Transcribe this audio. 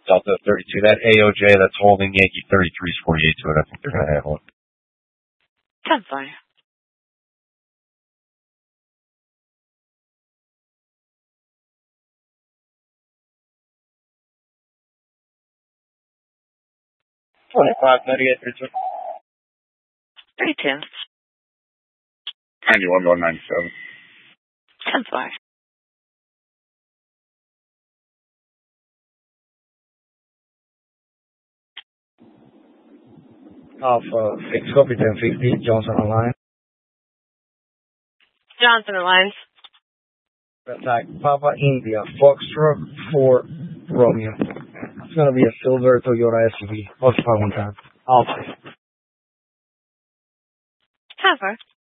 Delta 32. That AOJ that's holding Yankee 33's 48 to it. I think they're going to handle it. 10-4. $25.98. 32. 91.97. 10-4. Alpha 6, copy 1050, Johnson online. Johnson Alliance. Attack Papa India, Foxtrot 4 Romeo. It's going to be a silver Toyota SUV. I'll try one time. Alpha. 10-4.